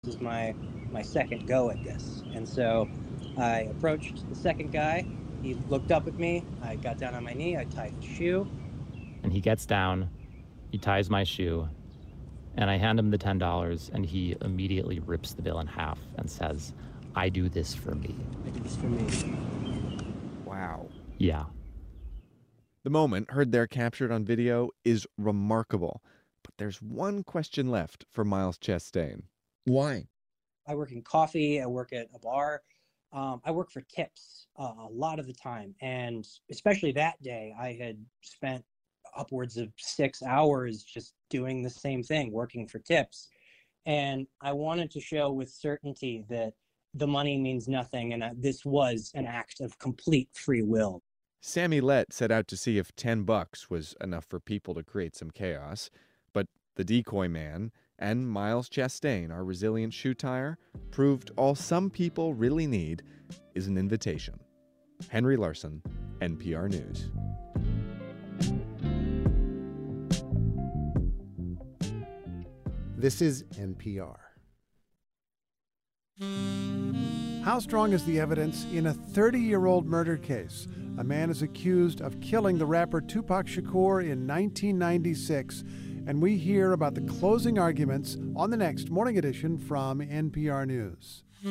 This is my second go at this. And so I approached the second guy. He looked up at me. I got down on my knee. I tied his shoe. And he gets down, he ties my shoe, and I hand him the $10, and he immediately rips the bill in half and says, "I do this for me." I do this for me. Wow. Yeah. The moment, heard there captured on video, is remarkable. But there's one question left for Miles Chastain. Why? I work in coffee. I work at a bar. I work for tips a lot of the time. And especially that day, I had spent upwards of 6 hours just doing the same thing, working for tips. And I wanted to show with certainty that the money means nothing and that this was an act of complete free will. Sammy Lett set out to see if $10 was enough for people to create some chaos. But the decoy man and Miles Chastain, our resilient shoe tire, proved all some people really need is an invitation. Henry Larson, NPR News. This is NPR. How strong is the evidence in a 30-year-old murder case? A man is accused of killing the rapper Tupac Shakur in 1996, and we hear about the closing arguments on the next Morning Edition from NPR News.